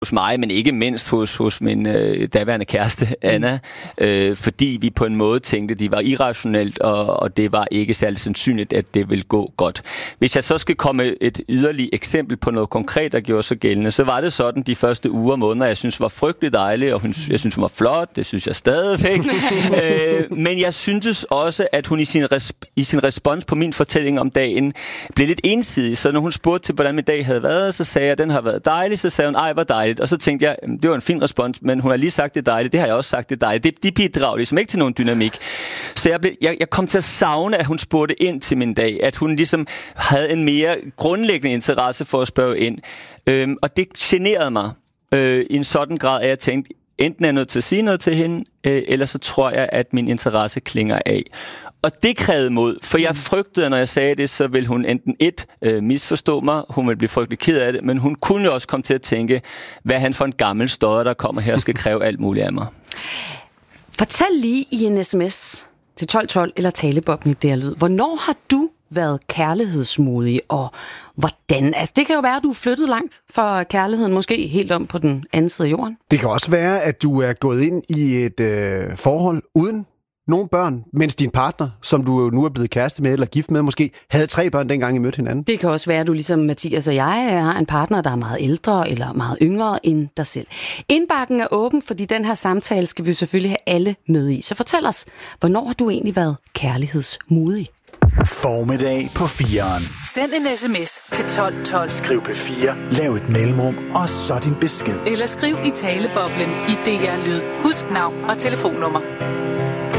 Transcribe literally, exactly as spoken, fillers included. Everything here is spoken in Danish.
hos mig, men ikke mindst hos, hos min øh, daværende kæreste, Anna, øh, fordi vi på en måde tænkte, at de var irrationelt, og, og det var ikke særlig sandsynligt, at det ville gå godt. Hvis jeg så skal komme et yderligere eksempel på noget konkret, der gjorde sig gældende, så var det sådan de første uger og måneder, jeg synes var frygtelig dejligt, og hun, jeg synes, hun var flot, det synes jeg stadigvæk. øh, men jeg syntes også, at hun i sin, res- i sin respons på min fortælling om dagen blev lidt ensidig, så når hun spurgte til, hvordan min dag havde været, så sagde jeg, at den har været dejlig, så sagde hun, ej, hvor dejligt. Og så tænkte jeg, det var en fin respons, men hun har lige sagt, det er dejligt. Det har jeg også sagt, det er dejligt. Det, de bidrager ligesom ikke til nogen dynamik. Så jeg, blev, jeg, jeg kom til at savne, at hun spurgte ind til min dag. At hun ligesom havde en mere grundlæggende interesse for at spørge ind. Øhm, og det generede mig øh, i en sådan grad, at jeg tænkte, enten er jeg nødt til at sige noget til hende, øh, eller så tror jeg, at min interesse klinger af. Og det krævede mod, for jeg frygtede, når jeg sagde det, så ville hun enten et øh, misforstå mig, hun ville blive frygtelig ked af det, men hun kunne jo også komme til at tænke, hvad han for en gammel stodder, der kommer her og skal kræve alt muligt af mig. Fortæl lige i en sms til tolv tolv eller talebobben i D R Lyd, hvornår har du været kærlighedsmodig, og hvordan? Altså, det kan jo være, at du er flyttet langt fra kærligheden, måske helt om på den anden side af jorden. Det kan også være, at du er gået ind i et øh, forhold uden nogle børn, mens din partner, som du nu er blevet kæreste med eller gift med, måske havde tre børn, dengang I mødte hinanden. Det kan også være, at du ligesom Mathias og jeg har en partner, der er meget ældre eller meget yngre end dig selv. Indbakken er åben, fordi den her samtale skal vi selvfølgelig have alle med i. Så fortæl os, hvornår har du egentlig været kærlighedsmodig? Formiddag på fireren. Send en sms til tolv tolv. Skriv P fire, lav et mellemrum, og så din besked. Eller skriv i taleboblen i D R Lyd. Husk navn og telefonnummer.